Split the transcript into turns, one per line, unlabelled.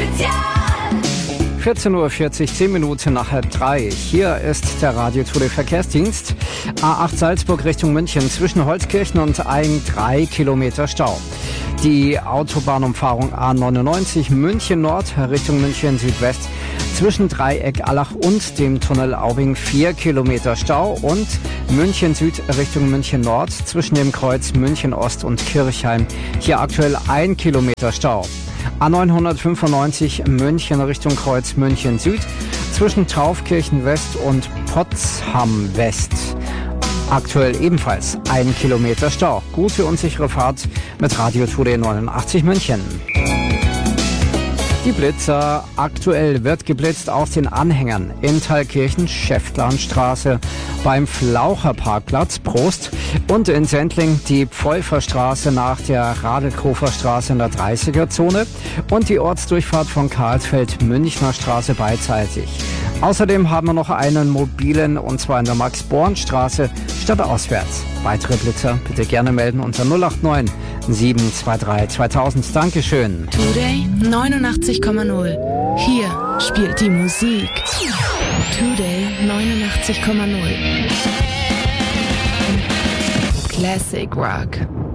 14:40 Uhr, 10 Minuten nach 3. Hier ist der Radio Tour Verkehrsdienst. A8 Salzburg Richtung München zwischen Holzkirchen und Aing 3 Kilometer Stau. Die Autobahnumfahrung A99 München Nord Richtung München Südwest zwischen Dreieck Allach und dem Tunnel Aubing 4 Kilometer Stau und München Süd Richtung München Nord zwischen dem Kreuz München Ost und Kirchheim. Hier aktuell 1 Kilometer Stau. A995 München Richtung Kreuz München Süd zwischen Taufkirchen West und Potsdam West. Aktuell ebenfalls 1 Kilometer Stau. Gute und sichere Fahrt mit Radio Tour 89 München. Die Blitzer. Aktuell wird geblitzt aus den Anhängern in Thalkirchen, Schäftlarnstraße, beim Flaucherparkplatz, Prost, und in Sendling die Pfeuferstraße nach der Radelkofer Straße in der 30er-Zone und die Ortsdurchfahrt von Karlsfeld, Münchner Straße beidseitig. Außerdem haben wir noch einen mobilen, und zwar in der Max-Born-Straße stadtauswärts. Weitere Blitzer bitte gerne melden unter 089 723 2000. Dankeschön.
Today 89,0. Hier spielt die Musik. Today 89,0. Classic Rock.